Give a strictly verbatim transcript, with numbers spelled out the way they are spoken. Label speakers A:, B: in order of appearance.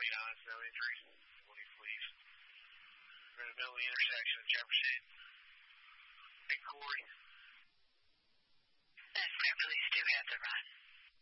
A: eighty-nine seventy-three. Will you please? We're in the middle of the intersection of Jefferson